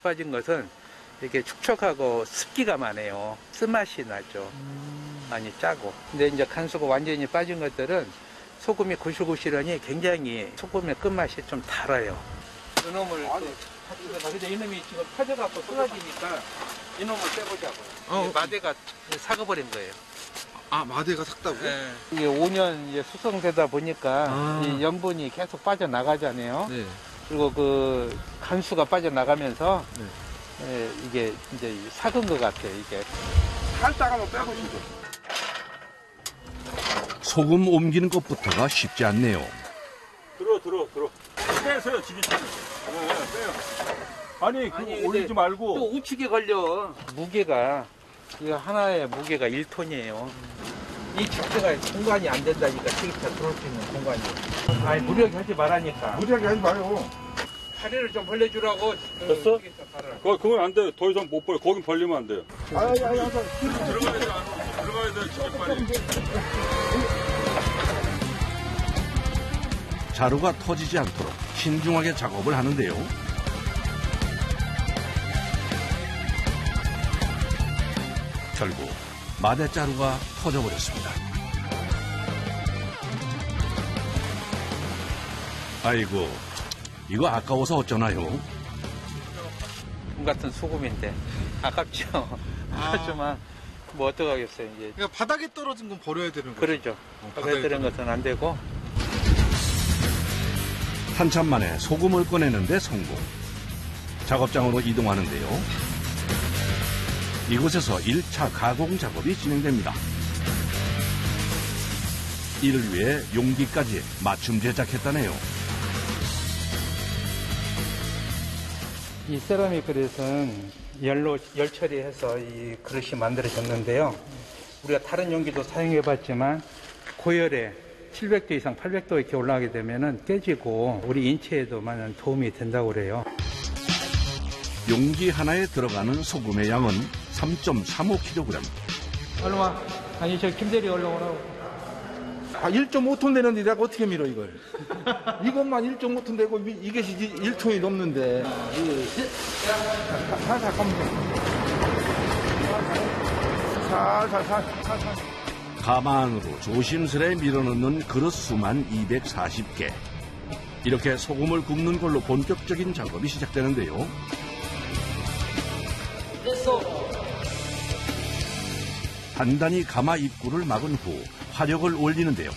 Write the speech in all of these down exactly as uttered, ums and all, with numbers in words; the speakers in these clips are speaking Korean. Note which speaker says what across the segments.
Speaker 1: 빠진 것은 이렇게 축축하고 습기가 많아요. 쓴맛이 나죠. 음. 많이 짜고. 근데 이제 간수가 완전히 빠진 것들은 소금이 구실구실하니 굉장히 소금의 끝맛이 좀 달아요. 이놈을 또, 근데 이놈이 지금 터져갖고 쏟아지니까 이놈을 빼보자고요. 어, 마대가 삭아버린 거예요.
Speaker 2: 아, 마대가 삭다고요?
Speaker 1: 네. 이게 오 년 이제 수성되다 보니까
Speaker 2: 아.
Speaker 1: 이 염분이 계속 빠져나가잖아요.
Speaker 2: 네.
Speaker 1: 그리고 그 간수가 빠져나가면서
Speaker 2: 네.
Speaker 1: 예, 이게 이제 삭은 것 같아요, 이게.
Speaker 2: 살짝 한번 빼보시죠.
Speaker 3: 소금 옮기는 것부터가 쉽지 않네요.
Speaker 4: 들어, 들어, 들어. 빼세요, 지금. 네, 빼요. 아니, 그거
Speaker 1: 아니,
Speaker 4: 올리지 말고.
Speaker 1: 또 우측에 걸려. 무게가, 이거 하나의 무게가 일 톤이에요. 이 자체가 공간이 안 된다니까, 세기차 들어올 수 있는 공간이. 아니, 무리하게 하지 말라니까.
Speaker 2: 무리하게 하지 마요.
Speaker 1: 다리를 좀 벌려주라고.
Speaker 4: 됐어? 그, 그건 안 돼요. 더 이상 못 벌려. 거긴 벌리면 안 돼요.
Speaker 2: 아니, 아니, 아니.
Speaker 4: 들어가야 돼, 안 들어가야 돼, 진짜 빨리.
Speaker 3: 자루가 터지지 않도록 신중하게 작업을 하는데요. 결국 마대자루가 터져버렸습니다. 아이고, 이거 아까워서 어쩌나요?
Speaker 1: 금 같은 소금인데 아깝죠. 아깝지만 뭐 어떡하겠어요, 이제.
Speaker 2: 그러니까 바닥에 떨어진 건 버려야 되는 거죠?
Speaker 1: 그러죠.
Speaker 2: 어,
Speaker 1: 바닥에 들은 것은 안 되고.
Speaker 3: 한참 만에 소금을 꺼내는데 성공. 작업장으로 이동하는데요. 이곳에서 일 차 가공 작업이 진행됩니다. 이를 위해 용기까지 맞춤 제작했다네요.
Speaker 1: 이 세라믹 그릇은 열로 열 처리해서 이 그릇이 만들어졌는데요. 우리가 다른 용기도 사용해봤지만 고열에 칠백 도 이상 팔백 도 이렇게 올라가게 되면은 깨지고 우리 인체에도 많은 도움이 된다고 그래요.
Speaker 3: 용기 하나에 들어가는 소금의 양은 삼 점 삼오 킬로그램.
Speaker 1: 얼른 와. 아니 저 김대리 얼른 오라고.
Speaker 2: 아, 일 점 오 톤 되는데 내가 어떻게 밀어, 이걸? 이것만 일 점 오 톤 되고 이것이 일 톤이 넘는데. 살살 가면 살살, 살살, 살살.
Speaker 3: 가만으로 조심스레 밀어넣는 그릇 수만 이백사십 개. 이렇게 소금을 굽는 걸로 본격적인 작업이 시작되는데요. 단단히 가마 입구를 막은 후 화력을 올리는데요.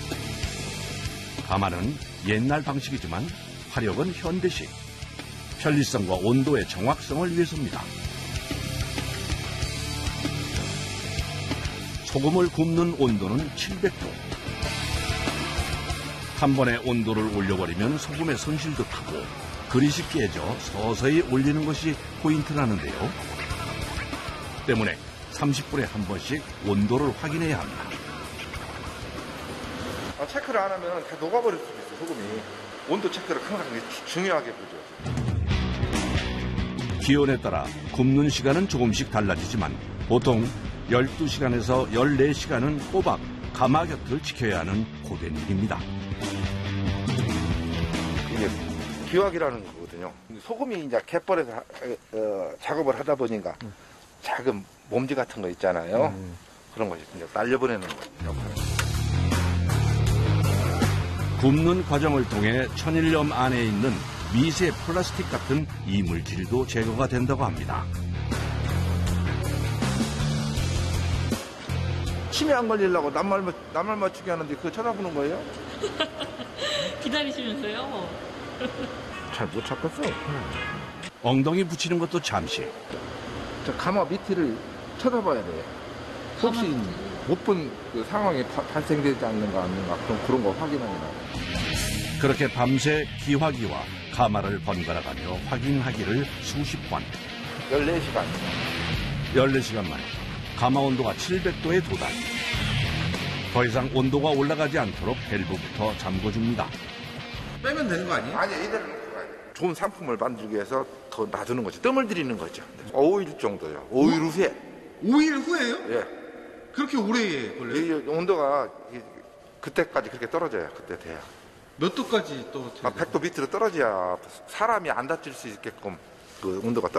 Speaker 3: 가마는 옛날 방식이지만 화력은 현대식. 편리성과 온도의 정확성을 위해서입니다. 소금을 굽는 온도는 칠백 도. 한 번에 온도를 올려버리면 소금의 손실도 크고 그릇이 깨져 서서히 올리는 것이 포인트라는데요. 때문에 삼십 분에 한 번씩 온도를 확인해야 합니다.
Speaker 2: 아, 체크를 안 하면 다 녹아버릴 수도 있어요, 소금이. 온도 체크를 항상 중요하게 보죠.
Speaker 3: 기온에 따라 굽는 시간은 조금씩 달라지지만 보통 열두 시간에서 열네 시간은 꼬박 가마 곁을 지켜야 하는 고된 일입니다.
Speaker 2: 이게 기화기라는 거거든요. 소금이 이제 갯벌에서 어, 작업을 하다 보니까 음. 작은 먼지 같은 거 있잖아요. 음. 그런 것이 이제 날려보내는 거예요.
Speaker 3: 굽는 과정을 통해 천일염 안에 있는 미세 플라스틱 같은 이물질도 제거가 된다고 합니다.
Speaker 2: 치매 안 걸리려고 낱말, 낱말 맞추기 하는데 그거 쳐다보는 거예요?
Speaker 5: 기다리시면서요?
Speaker 2: 잘 못 찾겠어.
Speaker 3: 엉덩이 붙이는 것도 잠시.
Speaker 2: 저 가마 밑을 쳐다봐야 돼요. 혹시 못 본 그 상황이 바, 발생되지 않는가 없는가 그런, 그런 거 확인하느라.
Speaker 3: 그렇게 밤새 기화기와 가마를 번갈아가며 확인하기를 수십 번.
Speaker 2: 열네 시간.
Speaker 3: 열네 시간 만에 가마 온도가 칠백 도에 도달. 더 이상 온도가 올라가지 않도록 밸브부터 잠궈줍니다.
Speaker 2: 빼면 되는 거 아니에요? 아니, 이대로 놓고 가야 돼. 좋은 상품을 만들기 위해서 더 놔두는 거죠. 뜸을 들이는 거죠. 오 일 정도요. 오 일 후에.
Speaker 6: 오 일 후에요?
Speaker 2: 예.
Speaker 6: 그렇게 오래 걸려요?
Speaker 2: 이 온도가 그때까지 그렇게 떨어져요. 그때 돼야.
Speaker 6: 몇 도까지 떨어뜨려요?
Speaker 2: 백 도 밑으로 떨어져야 사람이 안 다칠 수 있게끔 그 온도가